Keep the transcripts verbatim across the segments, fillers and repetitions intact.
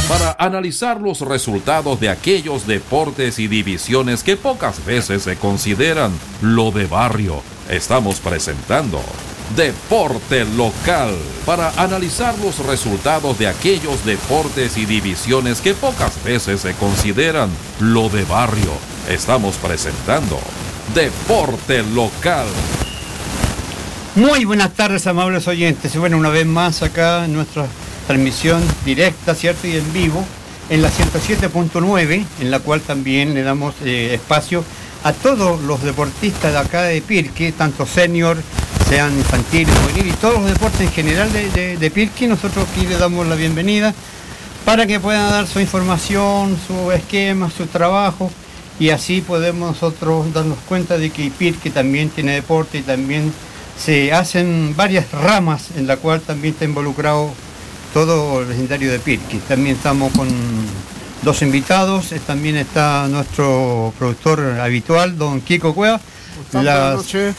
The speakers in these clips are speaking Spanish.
para analizar los resultados de aquellos deportes y divisiones que pocas veces se consideran lo de barrio. Estamos presentando Deporte Local para analizar los resultados de aquellos deportes y divisiones que pocas veces se consideran lo de barrio. Estamos presentando Deporte Local. Muy buenas tardes, amables oyentes. Y bueno, una vez más acá en nuestra transmisión directa, ¿cierto? Y en vivo, en la ciento siete punto nueve, en la cual también le damos eh, espacio a todos los deportistas de acá de Pirque, tanto senior, sean infantiles, juveniles y todos los deportes en general de, de, de Pirque. Nosotros aquí les damos la bienvenida para que puedan dar su información, su esquema, su trabajo, y así podemos nosotros darnos cuenta de que Pirque también tiene deporte y también se hacen varias ramas en la cual también está involucrado todo el vecindario de Pirque. También estamos con dos invitados, también está nuestro productor habitual, don Kiko Cueva, la,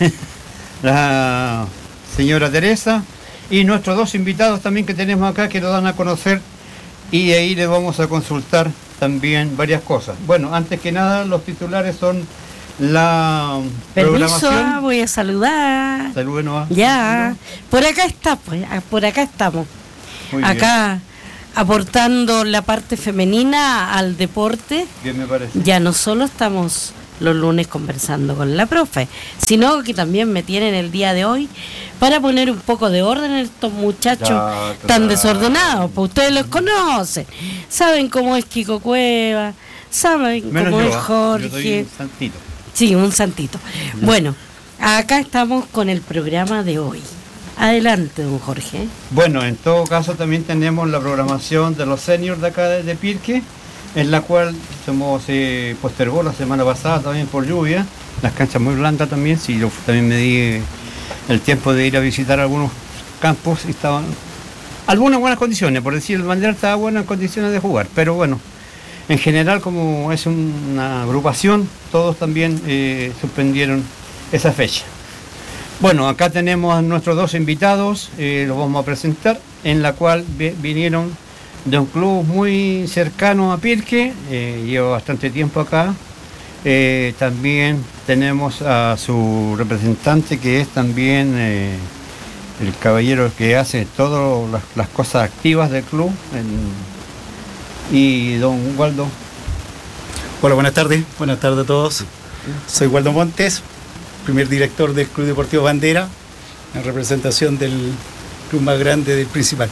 la señora Teresa, y nuestros dos invitados también que tenemos acá que lo dan a conocer, y ahí les vamos a consultar también varias cosas. Bueno, antes que nada, los titulares son la Permiso, programación. Voy a saludar. Salúdenos. Ya, por acá está, pues, por acá estamos. Muy acá bien, aportando la parte femenina al deporte. Bien, me parece. Ya no solo estamos los lunes conversando con la profe, sino que también me tienen el día de hoy para poner un poco de orden en estos muchachos ya, tan desordenados. Pues ustedes los conocen, saben cómo es Kiko Cueva, saben Menos cómo yo, es Jorge. Yo soy un santito. Sí, un santito. No. Bueno, acá estamos con el programa de hoy. Adelante, don Jorge. Bueno, en todo caso también tenemos la programación de los seniors de acá de, de Pirque, en la cual se eh, postergó la semana pasada también por lluvia. Las canchas muy blandas también, sí, yo también me di el tiempo de ir a visitar algunos campos y estaban algunas buenas condiciones, por decir, el Bandera estaba bueno en condiciones de jugar, pero bueno, en general, como es una agrupación, todos también eh, suspendieron esa fecha. Bueno, acá tenemos a nuestros dos invitados, eh, los vamos a presentar, en la cual vi- vinieron de un club muy cercano a Pirque, eh, lleva bastante tiempo acá. Eh, también tenemos a su representante, que es también eh, el caballero que hace todas las, las cosas activas del club. En, y don Waldo. Hola, buenas tardes, buenas tardes a todos. Soy Waldo Montes, primer director del Club Deportivo Bandera, en representación del club más grande del Principal.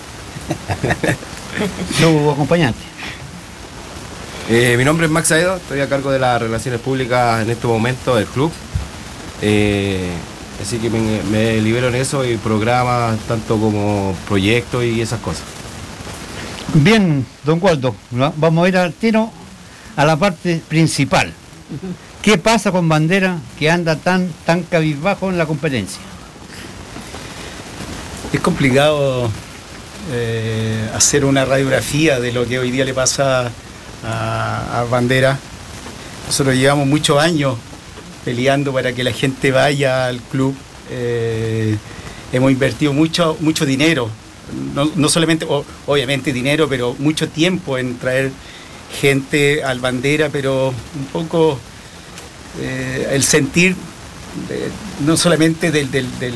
Su acompañante. Eh, mi nombre es Max Aedo, estoy a cargo de las relaciones públicas en este momento del club. Eh, así que me, me libero en eso y programas tanto como proyectos y esas cosas. Bien, don Waldo, vamos a ir al tiro a la parte principal. ¿Qué pasa con Bandera que anda tan, tan cabizbajo en la competencia? Es complicado eh, hacer una radiografía de lo que hoy día le pasa a, a Bandera. Nosotros llevamos muchos años peleando para que la gente vaya al club. Eh, hemos invertido mucho, mucho dinero. No, no solamente, o, obviamente dinero, pero mucho tiempo en traer gente al Bandera, pero un poco eh, el sentir de, no solamente del, del, del,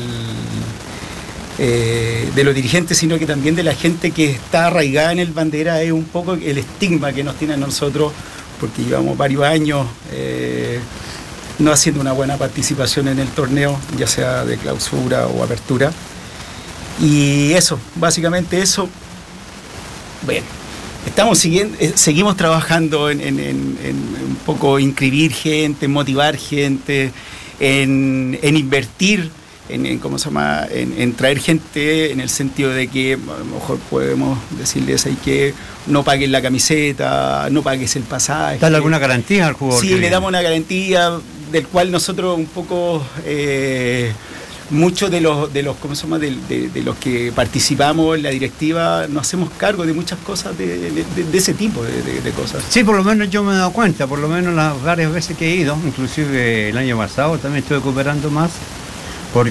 eh, de los dirigentes, sino que también de la gente que está arraigada en el Bandera, es un poco el estigma que nos tiene a nosotros, porque llevamos varios años eh, no haciendo una buena participación en el torneo, ya sea de clausura o apertura. Y eso, básicamente eso. Bueno, estamos siguiendo, eh, seguimos trabajando en, en, en, en un poco inscribir gente, motivar gente, en, en invertir, en, en cómo se llama, en, en traer gente, en el sentido de que a lo mejor podemos decirles ahí que no paguen la camiseta, no pagues el pasaje. ¿Dale alguna garantía al jugador? Sí, le damos una garantía del cual nosotros un poco eh, muchos de los de los ¿cómo se llama? De, de, de los que participamos en la directiva nos hacemos cargo de muchas cosas de, de, de, de ese tipo de, de, de cosas. Sí, por lo menos yo me he dado cuenta, por lo menos las varias veces que he ido, inclusive el año pasado también estuve cooperando más,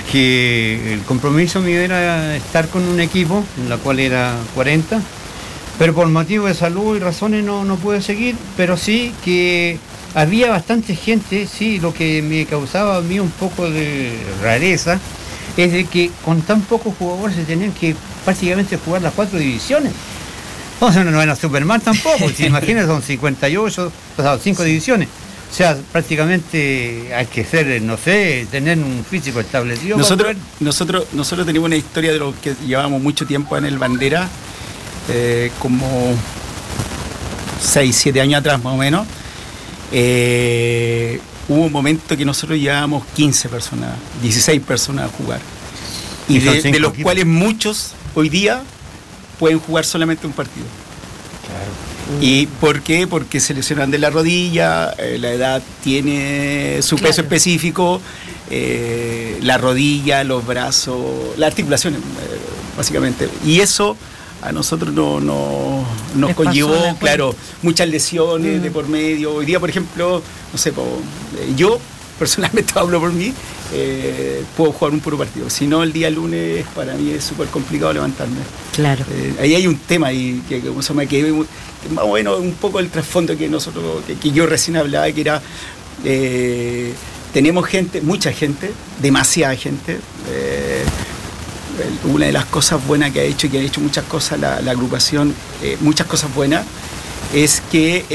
porque el compromiso mío era estar con un equipo, en la cual era cuarenta, pero por motivo de salud y razones no, no pude seguir, pero sí que había bastante gente, sí, lo que me causaba a mí un poco de rareza es de que con tan pocos jugadores se tenían que prácticamente jugar las cuatro divisiones. Entonces no era Superman tampoco, si imaginas son cincuenta y ocho, o sea, cinco divisiones. O sea, prácticamente hay que ser, no sé, tener un físico establecido. Nosotros, nosotros, nosotros tenemos una historia de lo que llevábamos mucho tiempo en el Bandera, eh, como seis, siete años atrás más o menos. Eh, hubo un momento que nosotros llevábamos quince personas, dieciséis personas a jugar. Y, y de, de los equipos, cuales muchos hoy día pueden jugar solamente un partido. Claro. ¿Y por qué? Porque se lesionan de la rodilla, eh, la edad tiene su claro. peso específico, eh, la rodilla, los brazos, las articulaciones, eh, básicamente. Y eso a nosotros no, no, nos Les conllevó, claro, muchas lesiones mm. de por medio. Hoy día, por ejemplo, no sé, po, eh, yo personalmente hablo por mí, eh, puedo jugar un puro partido. Si no, el día lunes para mí es súper complicado levantarme. Claro. Eh, ahí hay un tema ahí que, que, que, que más o menos un poco el trasfondo que nosotros, que, que yo recién hablaba, que era eh, tenemos gente, mucha gente, demasiada gente. Eh, una de las cosas buenas que ha hecho, y que ha hecho muchas cosas la, la agrupación, eh, muchas cosas buenas, es que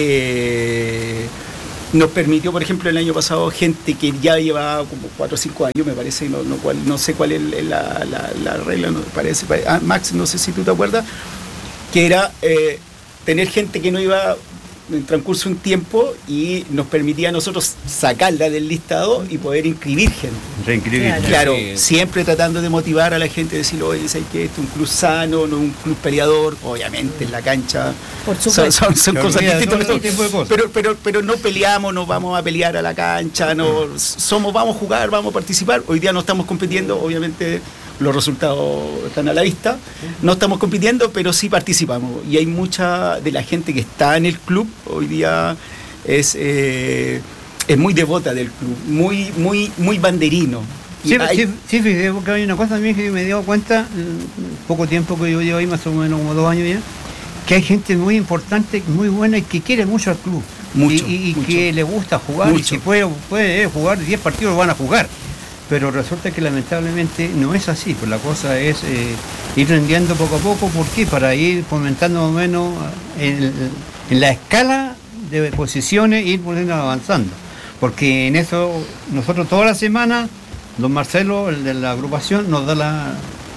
eh, nos permitió, por ejemplo, el año pasado, gente que ya llevaba como cuatro o cinco años, me parece, no, no, cual, no sé cuál es la, la, la regla, no, parece, ah, Max, no sé si tú te acuerdas, que era eh, tener gente que no iba en transcurso un tiempo y nos permitía a nosotros sacarla del listado y poder inscribir gente. Reinscribir. Claro, claro sí. Siempre tratando de motivar a la gente, decirle, oye, ¿sabes qué? Esto es un club sano, no un club peleador, obviamente en la cancha. Por supuesto. Son, son, son cosas distintas. Todo tipo de cosas. Pero, pero, pero no peleamos, no vamos a pelear a la cancha, no somos, vamos a jugar, vamos a participar. Hoy día no estamos compitiendo, obviamente los resultados están a la vista. No estamos compitiendo, pero sí participamos. Y hay mucha de la gente que está en el club, hoy día es, eh, es muy devota del club, muy, muy, muy banderino. Sí, hay... sí, sí, sí, porque hay una cosa también que me he dado cuenta, poco tiempo que yo llevo ahí, más o menos como dos años ya, que hay gente muy importante, muy buena y que quiere mucho al club. Mucho, y y mucho. que le gusta jugar, mucho. Y que puede, puede jugar diez partidos, lo van a jugar. Pero resulta que lamentablemente no es así, pues la cosa es eh, ir rendiendo poco a poco. ¿Por qué? Para ir fomentando más o menos en, en la escala de posiciones, ir poniendo avanzando. Porque en eso, nosotros toda la semana, don Marcelo, el de la agrupación, nos da la,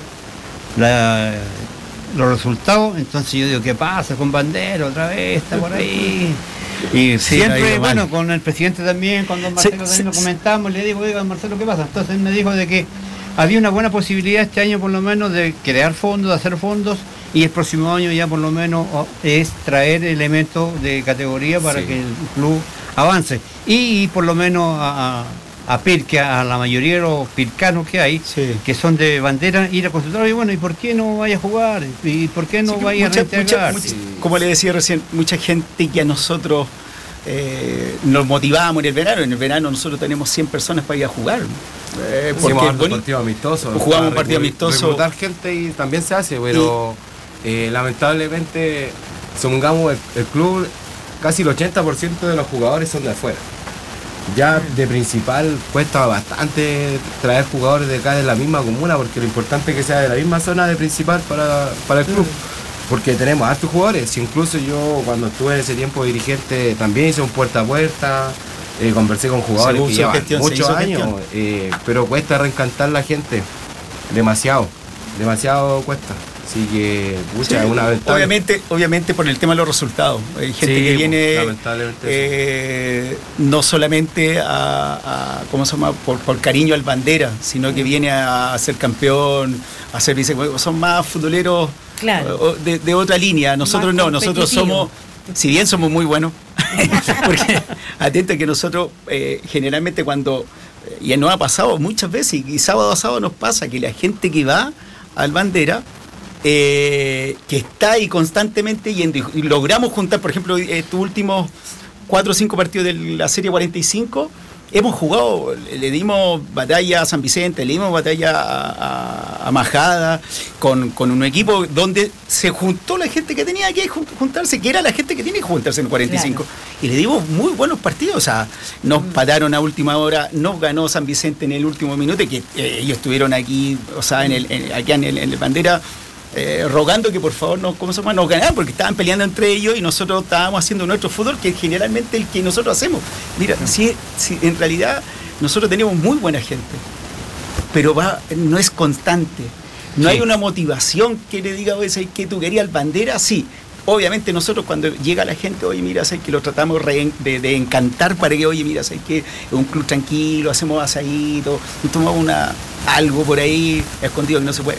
la los resultados. Entonces yo digo, ¿qué pasa con Bandera? Otra vez está por ahí. Y sí, siempre, bueno, con el presidente también, con don Marcelo sí, también sí, lo comentamos, le digo, oiga, Marcelo, ¿qué pasa? Entonces me dijo de que había una buena posibilidad este año por lo menos de crear fondos, de hacer fondos, y el próximo año ya por lo menos es traer elementos de categoría para sí. que el club avance. Y, y por lo menos a, a Pirque, a la mayoría de los pircanos que hay, sí. que son de Bandera, ir a consultar, y bueno, ¿y por qué no vaya a jugar? ¿Y por qué no sí, vaya mucha, a reintegrar? Mucha, mucha, como le decía recién, mucha gente que a nosotros eh, nos motivamos en el verano. En el verano nosotros tenemos cien personas para ir a jugar. Eh, porque jugamos un partido amistoso. Jugamos un partido amistoso. Reclutar gente y también se hace, pero y, eh, lamentablemente, supongamos, el, el club, casi el ochenta por ciento de los jugadores son de afuera. Ya de principal cuesta bastante traer jugadores de acá de la misma comuna, porque lo importante es que sea de la misma zona de principal para, para el club, porque tenemos hartos jugadores. Incluso yo cuando estuve en ese tiempo dirigente también hice un puerta a puerta, eh, conversé con jugadores que llevan gestión, muchos años, eh, pero cuesta reencantar la gente, demasiado, demasiado cuesta. Así que, pucha, sí, es una ventaja. Obviamente, obviamente por el tema de los resultados. Hay gente sí, que viene eh, no solamente a, a ¿cómo se llama? Por, por cariño al Bandera, sino que viene a ser campeón, a ser vice. Son más futboleros claro. de, de otra línea. Nosotros más no, nosotros somos, si bien somos muy buenos, porque atento que nosotros eh, generalmente cuando, y nos ha pasado muchas veces, y sábado a sábado nos pasa que la gente que va al Bandera, Eh, que está ahí constantemente yendo y, y logramos juntar, por ejemplo, estos últimos cuatro o cinco partidos de la serie cuarenta y cinco, hemos jugado, le dimos batalla a San Vicente, le dimos batalla a, a, a Majada, con, con un equipo donde se juntó la gente que tenía que juntarse, que era la gente que tiene que juntarse en el cuarenta y cinco. Claro. Y le dimos muy buenos partidos, o sea, nos mm. pararon a última hora, nos ganó San Vicente en el último minuto, que eh, ellos estuvieron aquí, o sea, en el, en, aquí en el, en el bandera, Eh, rogando que por favor nos, ¿cómo se llama? nos ganaran, porque estaban peleando entre ellos y nosotros estábamos haciendo nuestro fútbol, que es generalmente el que nosotros hacemos. Mira, si, si en realidad nosotros tenemos muy buena gente, pero va, no es constante, no sí. hay una motivación que le diga, oye, que tú querías el bandera, sí. Obviamente nosotros cuando llega la gente, oye, mira, ¿sabes que lo tratamos de, de encantar para que, oye, mira, ¿sabes que es un club tranquilo, hacemos asadito, tomamos una, algo por ahí escondido que no se puede.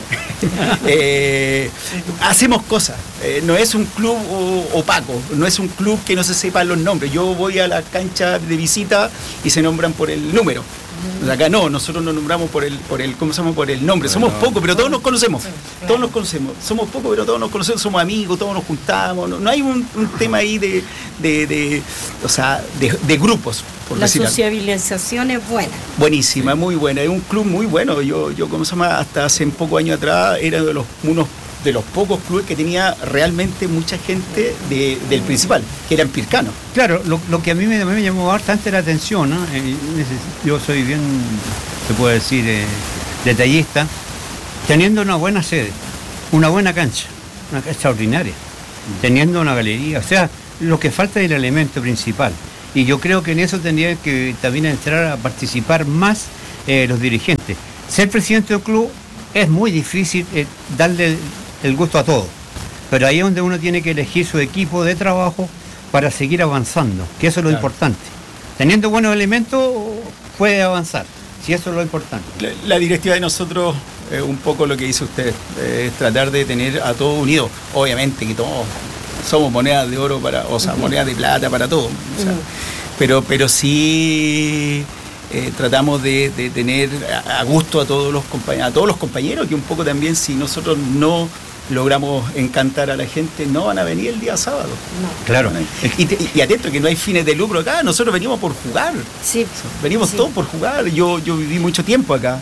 eh, hacemos cosas, eh, no es un club opaco, no es un club que no se sepan los nombres. Yo voy a la cancha de visita y se nombran por el número. Acá no, nosotros nos nombramos por el, por el, ¿cómo se llama? Por el nombre. Somos bueno, pocos, pero todos nos conocemos. Todos nos conocemos. Somos pocos, pero todos nos conocemos. Somos amigos, todos nos juntamos. No, no hay un, un tema ahí de, de, de, o sea, de, de grupos. Por la sociabilización es buena. Buenísima, sí. muy buena. Es un club muy bueno. Yo, yo, ¿cómo se llama? Hasta hace pocos años atrás era de los unos de los pocos clubes que tenía realmente mucha gente de, del principal, que eran pircanos. Claro, lo, lo que a mí me, a mí me llamó bastante la atención, ¿no? Eh, yo soy bien, se puede decir, eh, detallista, teniendo una buena sede, una buena cancha, una cancha extraordinaria, teniendo una galería, o sea, lo que falta es el elemento principal. Y yo creo que en eso tendría que también entrar a participar más eh, los dirigentes. Ser presidente del club es muy difícil eh, darle el gusto a todo, pero ahí es donde uno tiene que elegir su equipo de trabajo para seguir avanzando, que eso es lo claro. importante. Teniendo buenos elementos puede avanzar, si eso es lo importante. La, la directiva de nosotros, eh, un poco lo que dice usted, eh, es tratar de tener a todos unidos. Obviamente que todos somos monedas de oro para, o sea, uh-huh. monedas de plata para todos, o sea, uh-huh. pero, pero sí eh, tratamos de, de tener a gusto a todos los compañeros, a todos los compañeros, que un poco también si nosotros no logramos encantar a la gente, no van a venir el día sábado. No. Claro. Y, y, y atento que no hay fines de lucro acá, nosotros venimos por jugar. Sí. Venimos sí. todos por jugar. Yo, yo viví mucho tiempo acá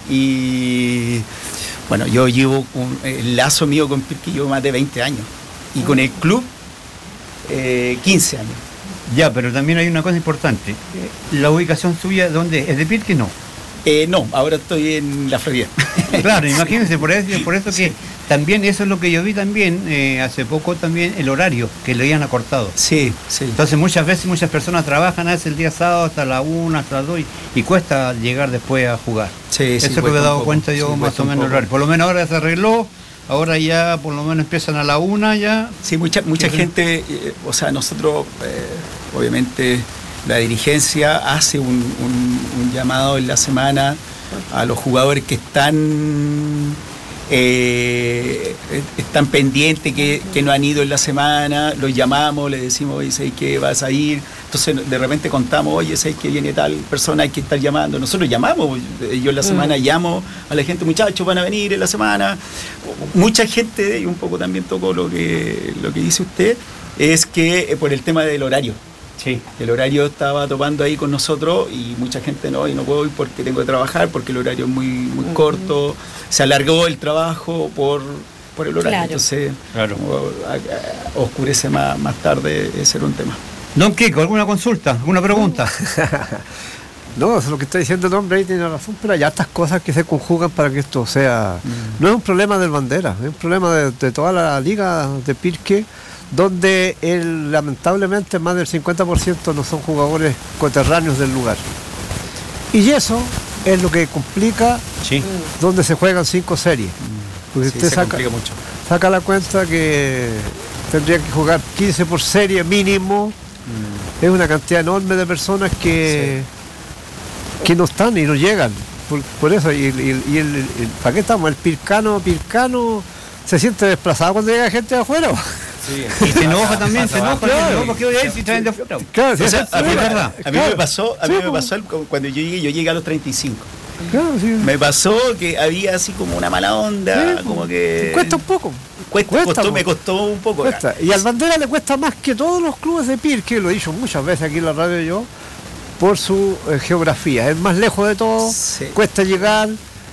y bueno, yo llevo un, el lazo mío con Pirque, llevo más de veinte años y con el club eh, quince años. Ya, pero también hay una cosa importante. La ubicación suya, ¿dónde? ¿Es de Pirque? No. Eh, no, ahora estoy en la Florida. Claro, imagínense, por eso, por eso que sí. también eso es lo que yo vi también, eh, hace poco también, el horario, que le habían acortado. Sí, sí. Entonces muchas veces muchas personas trabajan a el día sábado hasta la una, hasta las dos, y, y cuesta llegar después a jugar. Sí, eso sí, es lo que me he dado cuenta yo sí, más o menos el horario. Por lo menos ahora se arregló, ahora ya por lo menos empiezan a la una ya. Sí, mucha, mucha gente, eh, o sea, nosotros, eh, obviamente, la dirigencia hace un, un, un llamado en la semana a los jugadores que están eh, están pendientes, que, que no han ido en la semana, los llamamos, les decimos, oye, ¿sabes qué vas a ir? Entonces de repente contamos, oye, ¿sabes que viene tal persona, hay que estar llamando? Nosotros llamamos, yo en la semana llamo a la gente, muchachos, van a venir en la semana. Mucha gente, y un poco también tocó lo que, lo que dice usted, es que eh, por el tema del horario. Sí, el horario estaba topando ahí con nosotros y mucha gente no, y no puedo ir porque tengo que trabajar, porque el horario es muy, muy uh-huh. corto, se alargó el trabajo por, por el horario, claro. entonces claro. a, a, oscurece más, más tarde, ese era un tema. Don Kiko, ¿alguna consulta? ¿Alguna pregunta? No, eso es lo que está diciendo el hombre, ahí tiene razón, pero hay hartas cosas que se conjugan para que esto sea... Mm. No es un problema del Bandera, es un problema de, de toda la liga de Pirque, donde el, lamentablemente más del cincuenta por ciento no son jugadores coterráneos del lugar. Y eso es lo que complica sí. donde se juegan cinco series. Porque sí, usted se saca, mucho. saca la cuenta que tendría que jugar quince por serie mínimo. Mm. Es una cantidad enorme de personas que, sí. que no están y no llegan. Por, por eso, y, y, y el, el, ¿para qué estamos? El pircano, pircano se siente desplazado cuando llega gente de afuera. Sí, y se enoja también, se enoja, claro, porque voy a ir si traen de afuera. Claro, sí, o sea, a mí, verdad. a mí claro. me pasó, a mí sí, me pasó cuando yo llegué, yo llegué a los treinta y cinco. Claro, sí. Me pasó que había así como una mala onda, sí, como que cuesta un poco. Cuesta, cuesta costó, me costó un poco. Cuesta. Y al Bandera le cuesta más que todos los clubes de Pirque, lo he dicho muchas veces aquí en la radio yo, por su eh, geografía. Es más lejos de todo, Sí. cuesta llegar.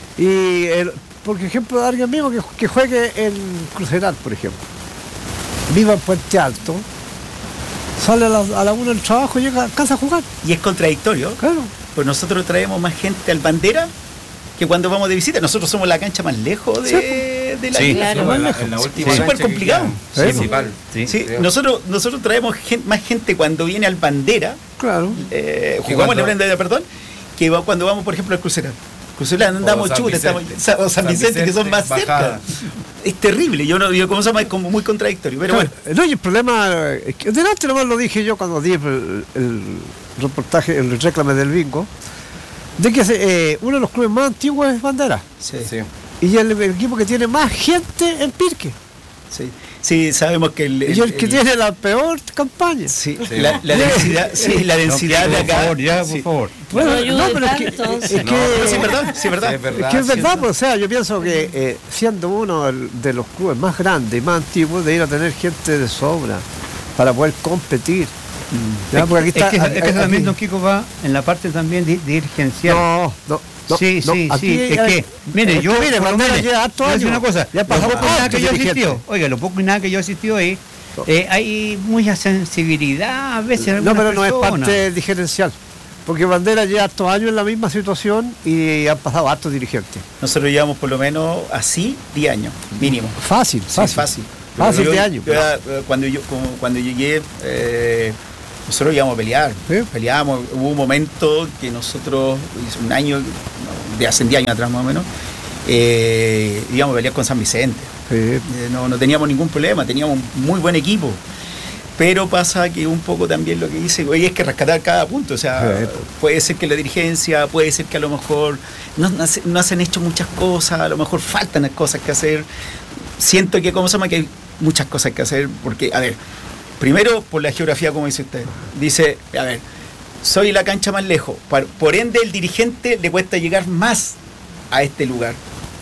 Y el, por ejemplo, alguien mismo que, que juegue en Cruceral, por ejemplo, viva en Puente Alto, sale a la, a la una del trabajo y llega a casa a jugar. Y es contradictorio, Claro. pues nosotros traemos más gente al bandera que cuando vamos de visita. Nosotros somos la cancha más lejos de, de la Sí, isla. claro. en la, en la última Sí. cancha Súper que complicado. queda Sí. principal. Sí. Sí, nosotros, nosotros traemos gen- más gente cuando viene al bandera, Claro. eh, Que jugamos en la cuando- bandera, perdón, que va- cuando vamos, por ejemplo, al Cruceral. Cruceral andamos San chutes, estamos, Vicente. Sa- o San, San Vicente, que son más Vicente, bajada. cerca. Es terrible, yo no, yo como se llama, es como muy contradictorio, pero Claro, bueno. no, y el problema, es que delante nomás lo dije yo cuando di el, el reportaje, el reclame del bingo, de que se- eh, uno de los clubes más antiguos es Bandera. Sí, Sí. Y el, el equipo que tiene más gente en Pirque. sí, sí, sabemos que el, Y el que tiene la peor campaña. sí, Sí. la, la densidad, sí, la densidad No, de por acá. favor, ya, sí. por favor. Bueno, No ayude no, pero es que, tanto. es No, que- Pero sí, es verdad, sí, es verdad. Sí, es verdad. es que es sí, verdad, pues, o sea, yo pienso que eh, siendo uno del- de los clubes más grandes y más antiguos, de ir a tener gente de sobra para poder competir. Ya, porque aquí Es está- que, es que aquí- también Don Kiko va en la parte también di- dirigencial. No, no, no. sí, no, sí, aquí, sí. Es eh, que, mire, es yo, que, mire, por lo Bandera menos, lleva hartos le voy a decir años. una cosa, Ya lo pasó poco y nada hartos que yo he dirigentes. asistido, oiga, lo poco y nada que yo he asistido ahí, eh, hay mucha sensibilidad a veces. en No, algunas pero no es personas. parte diferencial. Porque Bandera lleva hartos años en la misma situación y han pasado hartos dirigentes. Nosotros llevamos por lo menos así diez años, mínimo. Fácil, Sí, fácil. fácil. Fácil Yo- de años. yo era, eh, cuando yo como cuando llegué, eh, nosotros íbamos a pelear. Sí. Peleábamos. Hubo un momento que nosotros, hizo un año, no, de hace diez años atrás más o menos, eh, íbamos a pelear con San Vicente. Sí. Eh, no, no teníamos ningún problema, teníamos un muy buen equipo. Pero pasa que un poco también lo que dice, oye, es que rescatar cada punto. O sea, Sí. puede ser que la dirigencia, puede ser que a lo mejor no, no, se, no se han hecho muchas cosas, a lo mejor faltan cosas que hacer. Siento que, ¿cómo se llama? Que hay muchas cosas que hacer, porque, a ver, primero por la geografía, como dice usted. Dice, a ver, soy la cancha más lejos, por, por ende el dirigente le cuesta llegar más a este lugar.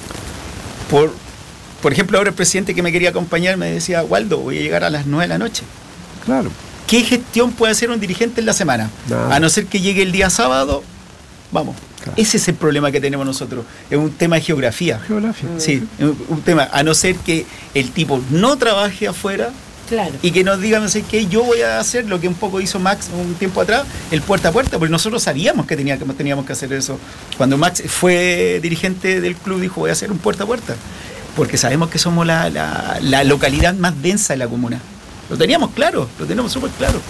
Por, por ejemplo, ahora el presidente que me quería acompañar me decía, Waldo, voy a llegar a las nueve de la noche. Claro. ¿Qué gestión puede hacer un dirigente en la semana? Nada. A no ser que llegue el día sábado, vamos. Claro. Ese es el problema que tenemos nosotros. Es un tema de geografía. Geografía. Sí, un, un tema. A no ser que el tipo no trabaje afuera Claro. y que nos diga, no sé qué, yo voy a hacer lo que un poco hizo Max un tiempo atrás, el puerta a puerta, porque nosotros sabíamos que tenía- que teníamos que hacer eso. Cuando Max fue dirigente del club, dijo, voy a hacer un puerta a puerta, porque sabemos que somos la, la- la localidad más densa de la comuna. Lo teníamos claro, lo tenemos súper claro.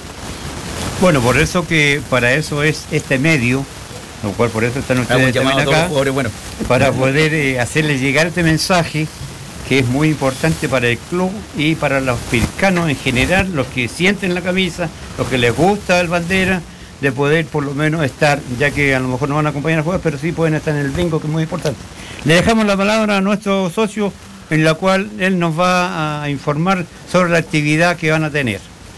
Bueno, por eso que para eso es este medio, lo cual por eso están Hemos ustedes llamado a también todos los acá, jugadores, bueno, para poder eh, hacerles llegar este mensaje que es muy importante para el club y para los pircanos en general, los que sienten la camisa, los que les gusta el bandera, de poder por lo menos estar, ya que a lo mejor no van a acompañar a jugar, pero sí pueden estar en el bingo, que es muy importante. Le dejamos la palabra a nuestro socio, en la cual él nos va a informar sobre la actividad que van a tener.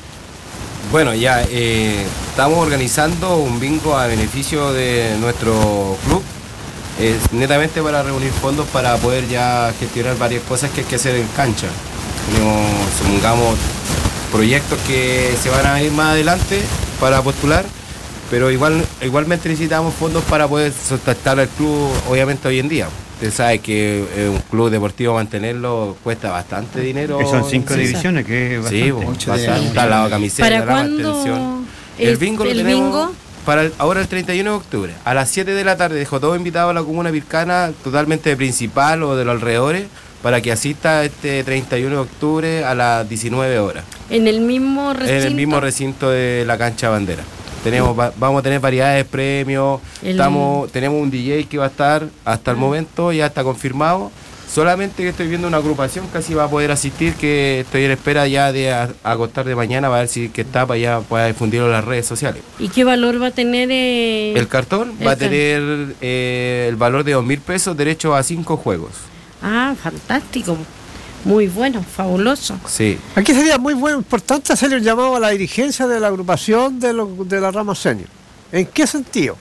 Bueno, ya eh, estamos organizando un bingo a beneficio de nuestro club. Es netamente para reunir fondos para poder ya gestionar varias cosas que hay que hacer en cancha. Tenemos, supongamos, proyectos que se van a ir más adelante para postular, pero igual igualmente necesitamos fondos para poder sustentar al club, obviamente hoy en día. Usted sabe que eh, un club deportivo mantenerlo cuesta bastante dinero. Que son cinco Sí, divisiones, que es bastante. Sí, pues, Mucho bastante. dinero. Está la camiseta, ¿Para la cuándo mantención. es El bingo lo el tenemos bingo? para el- ahora el treinta y uno de octubre. A las siete de la tarde dejo todo invitado a la comuna pircana, totalmente de principal o de los alrededores, para que asista este treinta y uno de octubre a las diecinueve horas. En el mismo recinto. En el mismo recinto de la cancha bandera. Tenemos, va- vamos a tener variedades de premios, El- estamos, tenemos un D J que va a estar hasta el momento, ya está confirmado. Solamente que estoy viendo una agrupación que así va a poder asistir, que estoy en espera ya de a- acostar de mañana para ver si que está para ya pueda difundirlo en las redes sociales. ¿Y qué valor va a tener? eh, El cartón el va a car- tener eh, el valor de dos mil pesos, derecho a cinco juegos. Ah, fantástico. Muy bueno, fabuloso. Sí. Aquí sería muy bueno, importante hacerle un llamado a la dirigencia de la agrupación de, lo- de la rama senior. ¿En qué sentido?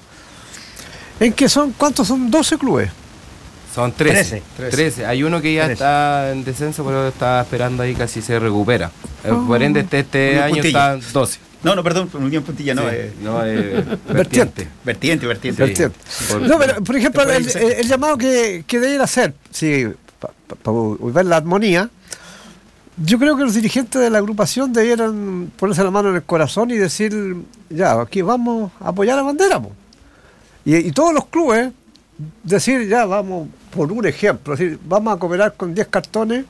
En que son, ¿cuántos son? doce clubes. Son trece. Trece. Trece. trece. Hay uno que ya Trece. está en descenso, pero está esperando ahí casi se recupera. Eh, Por ende, este, este Unos año puntillos. están doce. No, no, perdón, Unión Puntilla, no. Sí, eh, no, eh, Vertiente. vertiente, vertiente. Sí. Vertiente. Por- No, pero por ejemplo, Después el, dice- el- el llamado que, que deben hacer, sí, para pa, pa volver la armonía, yo creo que los dirigentes de la agrupación debieran ponerse la mano en el corazón y decir, ya, aquí vamos a apoyar a la bandera, po. Y, y todos los clubes, decir, ya, vamos, por un ejemplo, decir, vamos a cooperar con diez cartones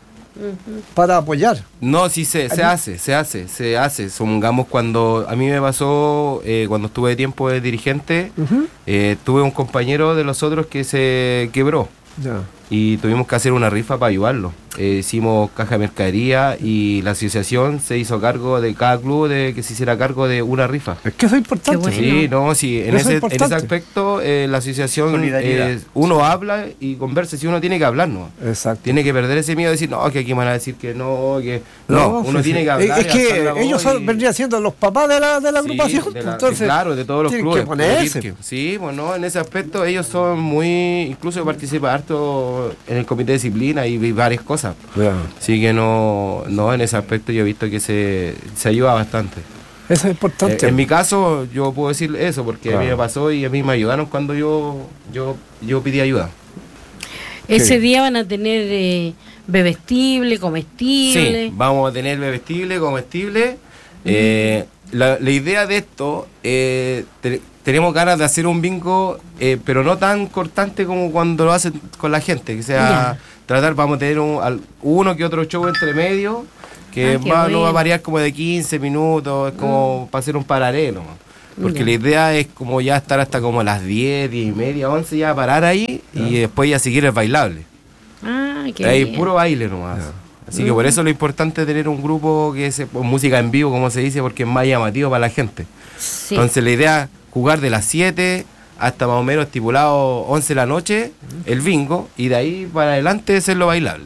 para apoyar. No, sí se, se hace, se hace, se hace. Supongamos cuando a mí me pasó, eh, cuando estuve de tiempo de dirigente, Ujú. eh, tuve un compañero de los otros que se quebró Ya. y tuvimos que hacer una rifa para ayudarlo. Eh, hicimos caja de mercadería y la asociación se hizo cargo de cada club de que se hiciera cargo de una rifa. Es que eso es importante. Qué bueno. Sí, no, sí, en Eso es ese, en importante. ese aspecto eh, la asociación, Solidaridad. eh, uno habla y conversa, si uno tiene que hablar, ¿no? Exacto. Tiene que perder ese miedo de decir, no, que aquí van a decir que no, que... No, uno sí, tiene sí. que hablar. Es y alzar que la voz ellos son, y- vendrían siendo los papás de la, de la Sí, agrupación. de la- entonces, claro, de todos los tienen clubes. que ponerse. Pirque. Sí, bueno, en ese aspecto ellos son muy... Incluso participan harto en el comité de disciplina y vi varias cosas. Ya. Así que no, no, en ese aspecto yo he visto que se, se ayuda bastante. Eso es importante. Eh, en mi caso, yo puedo decir eso, porque a mí Claro. me pasó y a mí me ayudaron cuando yo, yo, yo pedí ayuda. Ese Qué día van a tener eh, bebestible, comestible. Sí, vamos a tener bebestible, comestible. Eh, la, la idea de esto, eh, te- tenemos ganas de hacer un bingo, eh, pero no tan cortante como cuando lo hacen con la gente, que sea Ya. tratar, vamos a tener un, al- uno que otro show entre medio, que Ah, qué va, no va a bueno. variar como de quince minutos, es como para hacer un paralelo. Porque Ya. la idea es como ya estar hasta como las diez, diez y media, once, ya parar ahí y después ya seguir el bailable. Ah, qué Hay bien. puro baile nomás. Así que por eso lo importante es tener un grupo que es pues, música en vivo, como se dice, porque es más llamativo para la gente. Sí. Entonces la idea es jugar de las siete hasta más o menos estipulado once de la noche, el bingo, y de ahí para adelante hacerlo bailable.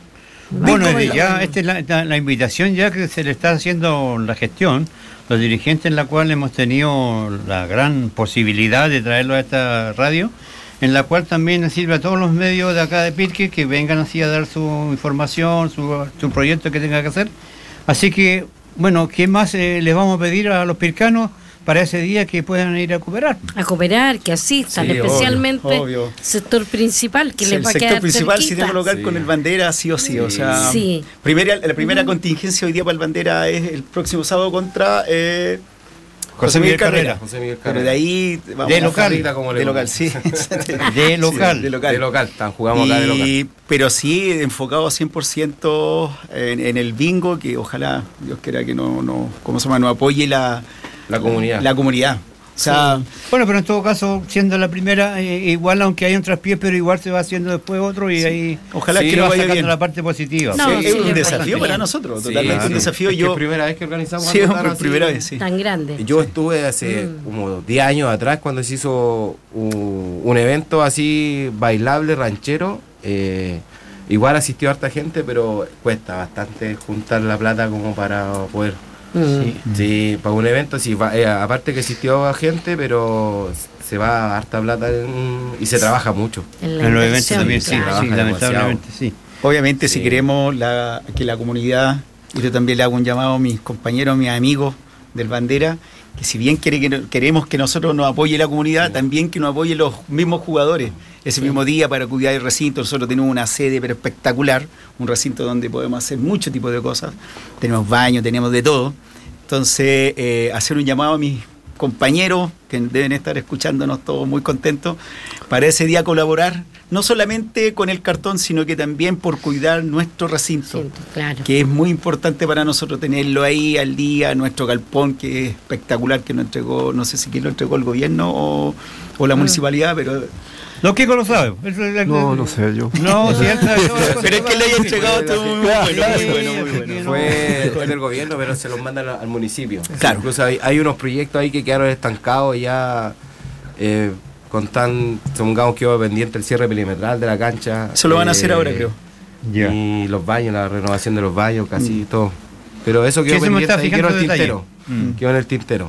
Bueno, Bingo desde ya, bailable. esta es la, la- la invitación ya que se le está haciendo la gestión, los dirigentes en la cual hemos tenido la gran posibilidad de traerlo a esta radio, en la cual también sirve a todos los medios de acá de Pirque que vengan así a dar su información, su, su proyecto que tenga que hacer. Así que, bueno, ¿qué más eh, les vamos a pedir a los pircanos para ese día que puedan ir a cooperar? A cooperar, que asistan, Sí, obvio, especialmente obvio. sector principal, que Sí, les el va a sector quedar principal sí cerquita. tiene que colocar Sí. con el bandera sí o sí, o sea, Sí. primera, la primera contingencia hoy día para el bandera es el próximo sábado contra eh, José Miguel Carrera. José Miguel Pero Carrera. de ahí vamos De a- local. Carrera, como le de local, gusta. sí. De local. Sí, de local. De local, tan- jugamos acá de local. Y- pero sí enfocado cien por ciento en, en el bingo, que ojalá Dios quiera que no, no ¿cómo se llama? No apoye la, La comunidad. la comunidad. O sea, Bueno, pero en todo caso, siendo la primera, eh, igual aunque hay un traspié, pero igual se va haciendo después otro y ahí ojalá Sí, que que lo va vaya sacando bien. la parte positiva. No, es sí, un es desafío importante. para nosotros, Sí, totalmente claro. un desafío. Es que Yo, es primera vez que organizamos sí, algo es tan por así. primera vez, sí. Tan grande. Yo estuve hace Mm. como diez años atrás cuando se hizo un, un evento así bailable, ranchero. eh, igual asistió harta gente, pero cuesta bastante juntar la plata como para poder. Mm. Sí. Sí, para un evento, sí, va- eh, aparte que asistió gente, pero se va harta plata en- y se trabaja mucho. En la En los eventos inversión, también, sí, claro. trabaja sí, lamentablemente, sí. Obviamente, Sí. si queremos la, que la comunidad, y yo también le hago un llamado a mis compañeros, a mis amigos del Bandera, que si bien quiere que no- queremos que nosotros nos apoye la comunidad, también que nos apoye los mismos jugadores. Ese mismo día, para cuidar el recinto, nosotros tenemos una sede pero espectacular, un recinto donde podemos hacer mucho tipo de cosas. Tenemos baño, tenemos de todo. Entonces, eh, hacer un llamado a mis compañeros, que deben estar escuchándonos todos muy contentos, para ese día colaborar, no solamente con el cartón, sino que también por cuidar nuestro recinto, Sí, claro. que es muy importante para nosotros tenerlo ahí al día, nuestro galpón, que es espectacular, que nos entregó, no sé si quién lo entregó el gobierno o, o la Mm. municipalidad, pero... Los Kiko lo sabe. Eso es- No, no sé yo. No, si él sabe todas las cosas. Pero es que le haya entregado esto muy bueno, muy bueno, muy Sí, bueno. sí, Fue, fue del gobierno, pero se los mandan al, al municipio. Claro. Incluso hay, hay unos proyectos ahí que quedaron estancados ya eh, con tan, supongamos que quedó pendiente el cierre perimetral de la cancha. Eso lo van a eh, hacer ahora, creo. Ya. Y los baños, la renovación de los baños, casi todo. Pero eso Que quedó se me pendiente está ahí, quedó en el fijando tintero. detalle. Mm. Quedó en el tintero.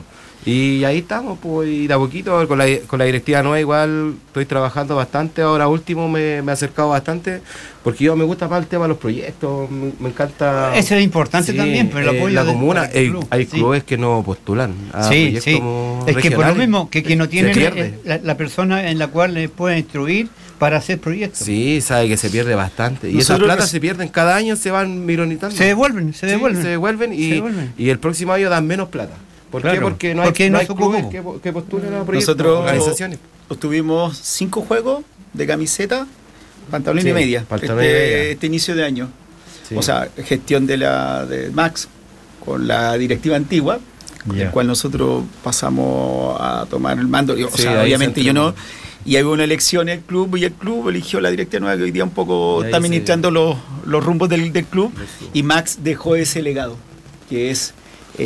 Y ahí estamos, pues, y de a poquito, con la, con la directiva nueva igual estoy trabajando bastante. Ahora último me, me he acercado bastante, porque yo me gusta más el tema de los proyectos, me, me encanta... Eso es importante sí, también, pero el eh, apoyo la de- comuna, del eh, club, hay sí. clubes que no postulan a Sí, proyectos sí. como Es que por lo regionales. mismo que, que no Se tienen pierde. eh, la, la persona en la cual le pueden instruir para hacer proyectos. Sí, sabe que se pierde bastante. Y esas Nosotros platas nos- se pierden cada año, se van mironitando. Se devuelven, se Sí, devuelven. se devuelven y, Se devuelven. y el próximo año dan menos plata. ¿Por qué? Claro, Porque no hay, porque no no hay se clubes ocupó. que, po- que postulen a proyectos, Nosotros organizaciones. obtuvimos cinco juegos de camiseta, pantalón Sí, y media, pantalón y este, media. este inicio de año. Sí. O sea, gestión de la de Max con la directiva antigua, con Ya. el cual nosotros pasamos a tomar el mando. O Sí, sea, ahí obviamente se yo no. entregó. Y hay una elección en el club y el club eligió la directiva nueva que hoy día un poco Y ahí está se- administrando los, los rumbos del, del club. Del club. Y Max dejó ese legado, que es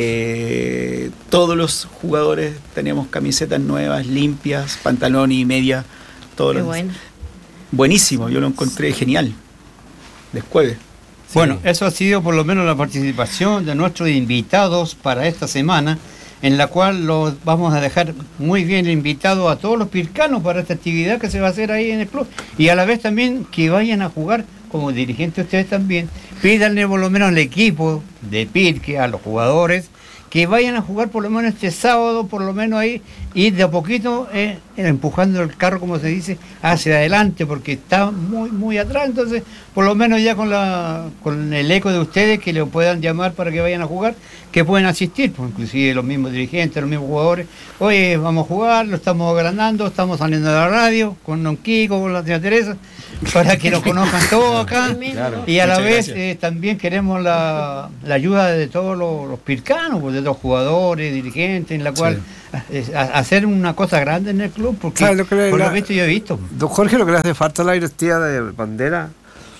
eh, todos los jugadores teníamos camisetas nuevas, limpias, pantalón y media, todos Qué los- bueno. buenísimo, yo lo encontré genial. Después. Bueno, eso ha sido por lo menos la participación de nuestros invitados para esta semana, en la cual los vamos a dejar muy bien invitados a todos los pircanos para esta actividad que se va a hacer ahí en el club. Y a la vez también que vayan a jugar como dirigentes ustedes también, pídanle por lo menos al equipo de Pirque, a los jugadores, que vayan a jugar por lo menos este sábado, por lo menos ahí, y de a poquito eh, empujando el carro, como se dice, hacia adelante, porque está muy, muy atrás. Entonces, por lo menos ya con la con el eco de ustedes, que le puedan llamar para que vayan a jugar, que pueden asistir, pues inclusive los mismos dirigentes, los mismos jugadores. Oye, vamos a jugar, lo estamos agrandando, estamos saliendo de la radio, con Don Kiko, con la tía Teresa, para que nos conozcan todos acá. Claro. Y a la Muchas vez gracias. eh, también queremos la, la ayuda de todos los, los pircanos, pues, de los jugadores, dirigentes, en la cual eh, a- hacer una cosa grande en el club, porque ¿Sabes lo que le- por lo la- visto yo he visto. Don Jorge, lo que le hace falta a la directiva de Bandera,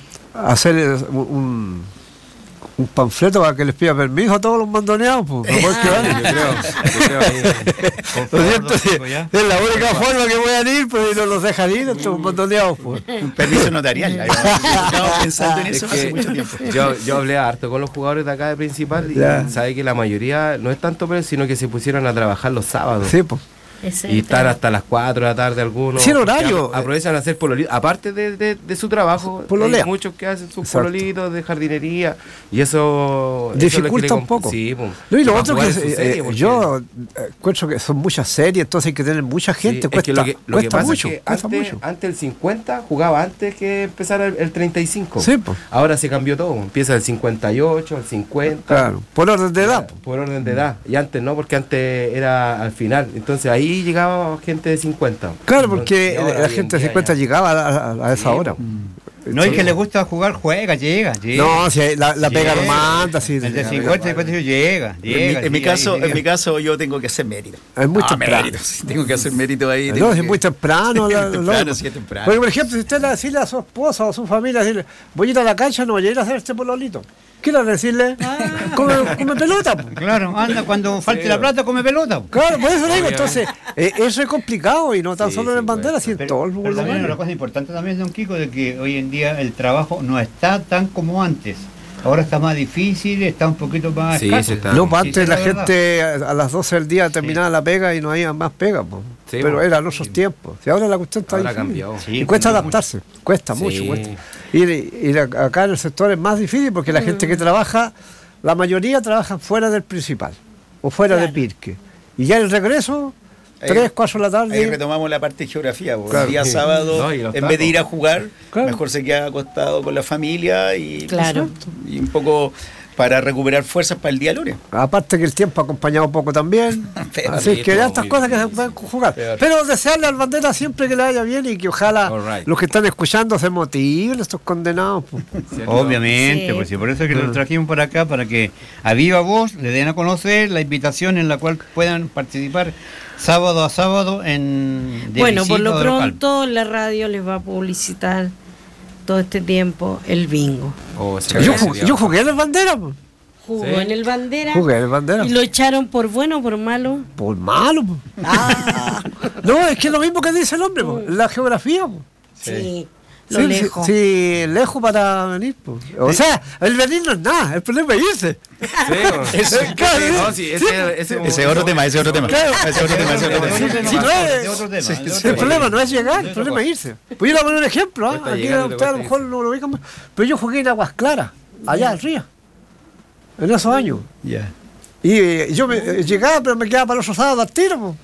hacer eh, un, un panfleto para que les pida permiso a todos los mandoneados, pues, para poder quedar. Yo creo, yo creo ahí- ¿No es cierto? Los chicos, ya. Es la única forma que puedan ir, pues, y no los dejan ir estos mandoneados, pues. Un permiso notarial. Estamos pensando en Es eso que hace mucho tiempo. Yo, yo hablé harto con los jugadores de acá de Principal y Ya. sabe que la mayoría no es tanto, pero sino que se pusieron a trabajar los sábados. Sí, pues. Ese Y es el estar tema. hasta las cuatro de la tarde algunos. Sí, el porque horario. a- Aprovechan a hacer pololitos. Aparte de, de, de su trabajo, Pololea. hay muchos que hacen sus Exacto. pololitos de jardinería. Y eso. eso es lo que Dificulta le un compl- poco. Sí, pues. No, y lo Para otro jugar que en su eh, serie, eh, porque- yo eh, encuentro que son muchas series, entonces hay que tener mucha Sí, gente, es cuesta, que lo que, lo que cuesta pasa mucho, es que cuesta antes, mucho. antes el cincuenta jugaba antes que empezara el, el treinta y cinco. Sí, pues. Ahora se cambió todo. Empieza el cincuenta y ocho, el cincuenta. Claro, por orden de edad. pues. Por orden de edad. Y antes no, porque antes era al final. Entonces ahí llegaba gente de cincuenta. Claro, porque Y ahora, la hoy en gente de día cincuenta ya- llegaba a, a- a esa Sí, hora. pues. No es que le gusta jugar, juega, llega, llega. No, si la, la pega Llega. lo manda, sí. El de sí, cincuenta, cincuenta y ocho llega, En mi, llega. en mi sí, caso, ahí, en mi llega. caso yo tengo que hacer mérito. Es muy Ah, temprano. mérito, sí, tengo que hacer mérito ahí. No, tengo es que- muy temprano. Sí, la- muy temprano, lo- sí, es temprano. Porque, por ejemplo, si usted le decirle a su esposa o a su familia, decirle, voy a ir a la cancha, no voy a ir a hacer este pololito. Quiero decirle, come, come pelota. po. Claro, anda, cuando falte la plata, come pelota. Claro, por eso digo, entonces, eh, eso es complicado y no tan Sí, solo en sí, bandera, puede sino en Pero, todo el pero mundo. también una cosa importante también, don Kiko, de que hoy en día el trabajo no está tan como antes. Ahora está más difícil, está un poquito más Sí, escaso. sí está. No, pues Sí, antes sí, la es verdad. gente a a las doce del día terminaba la pega y no había más pega, po. Sí, pero po. eran otros tiempos. Si ahora la cuestión está Ahora ha difícil. cambiado. Sí, y cuesta mucho. adaptarse, cuesta Sí. mucho. Cuesta. Ir, ir a- acá en el sector es más difícil porque la gente que trabaja, la mayoría trabaja fuera del principal o fuera Claro. de Pirque. Y ya el regreso, Ahí- tres, cuatro de la Ahí tarde. retomamos la parte de geografía. porque Claro. El día Sí. sábado, No, y los en vez de tacos. ir a jugar, Claro. mejor se queda acostado con la familia y, Claro. y un poco para recuperar fuerzas para el día lunes. Aparte que el tiempo ha acompañado un poco también. Pero Así sí, que todo hay estas muy cosas que se difícil. pueden jugar. Peor. Pero desearle al bandera siempre que le vaya bien y que ojalá All right. los que están escuchando se motiven, estos condenados. po. Obviamente, Sí. pues sí, por eso es que lo trajimos por acá, para que a viva voz le den a conocer la invitación en la cual puedan participar sábado a sábado en de Bueno, por visita lo o de local. pronto la radio les va a publicitar todo este tiempo el bingo. Oh, ese Yo, sería- ju- yo jugué en el bandera. po. Jugó Sí. en el bandera Jugué en el bandera. y lo echaron por bueno o por malo. Por malo. po. Ah, No, es que es lo mismo que dice el hombre, po, la geografía. po. sí. lo sí, lejos. Sí, sí, lejos para venir. Pues. O sea, el venir no es nada, el problema es irse. Sí, bueno. Eso, claro, no, sí, ese, ese, Ese es otro tema, ese es otro tema. Claro. Ese es otro tema, ese es otro tema. Si no es- de otro tema, sí, de sí, otro El tema. problema no es llegar, el problema es irse. Pues yo le voy a poner un ejemplo, ¿ah? Cuesta Aquí llegar, ustedes a lo cuesta mejor no lo ubican, pero yo jugué en Aguas Claras, allá al río, en esos años. Ya. Y eh, yo me, eh, llegaba, pero me quedaba para los rosados al tiro, pues.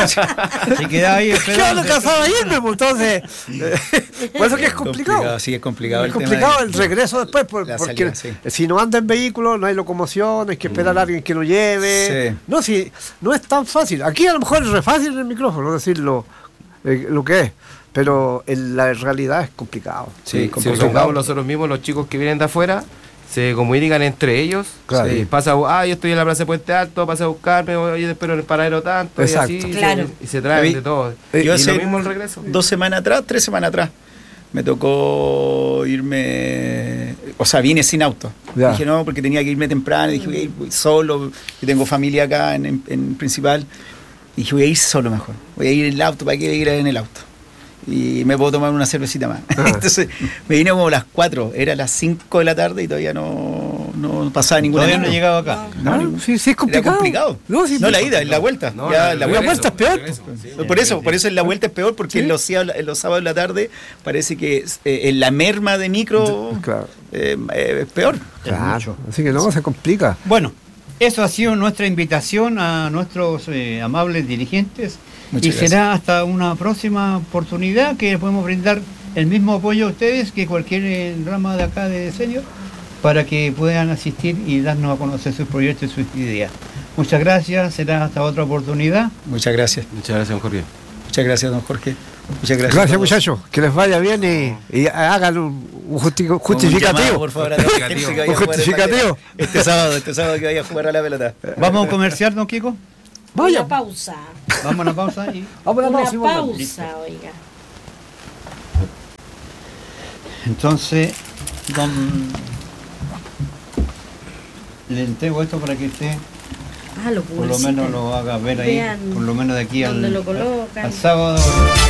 Se queda ahí Yo no esperando. alcanzaba a irme, pues, entonces. eh, por eso que es complicado. Sí, es complicado. Es el tema complicado de- el regreso después, por- la porque salida, sí. si no anda en vehículo, no hay locomoción, hay que esperar a alguien que lo lleve. Sí. No, si, no es tan fácil. Aquí a lo mejor es re fácil en el micrófono decirlo eh, lo que es, pero en la realidad es complicado. Sí, Sí, si complicado. supongamos nosotros mismos, los chicos que vienen de afuera, se comunican entre ellos. Claro. Sí, pasa, ah, yo estoy en la plaza de Puente Alto, pasa a buscarme, oye, espero en el paradero tanto, Exacto. y así, y Claro. se, y se traen David, de todo. eh, y yo lo hace mismo el regreso. Dos semanas atrás, tres semanas atrás, me tocó irme, o sea, vine sin auto. Ya. Dije no, porque tenía que irme temprano, dije voy a ir voy solo, yo tengo familia acá en, en, en Principal. Dije voy a ir solo mejor, voy a ir en el auto, ¿para qué ir en el auto? Y me puedo tomar una cervecita más. Entonces me vine como a las cuatro, era las cinco de la tarde y todavía no, no pasaba ninguna. Todavía no he micro. llegado acá. Ah, No, sí, sí, es Era complicado. complicado. No, sí, No, la sí. ida, es la vuelta. No, Ya, la- la el vuelta. vuelta es peor. regreso, sí. Por eso, por eso en la vuelta es peor, porque en, los, sábados- en los sábados de la tarde parece que eh, en la merma de micro Claro. eh, eh, es peor. Claro, así que no, se complica. Bueno, eso ha sido nuestra invitación a nuestros eh, amables dirigentes. Muchas y gracias. será hasta una próxima oportunidad que podemos brindar el mismo apoyo a ustedes que cualquier eh, rama de acá de Senior para que puedan asistir y darnos a conocer sus proyectos y sus ideas. Muchas gracias, será hasta otra oportunidad. Muchas gracias. Muchas gracias, don Jorge. Muchas gracias, don Jorge. Muchas gracias. Gracias, a todos. muchachos. Que les vaya bien y, y hagan un, un justi- Un justificativo. llamado, por favor, a toda la gente que vaya Un a jugar al justificativo. bandera. Este sábado, este sábado que vaya a jugar a la pelota. ¿Vamos a comerciar, don Kiko? Vaya. Una pausa. Vamos a una pausa y... Vamos a la Una pausa y volvemos. pausa, oiga. Entonces, don... le entrego esto para que usted Ah, lo por lo publicitan. menos lo haga ver ahí, Vean por lo menos de aquí al, dónde lo colocan. al sábado.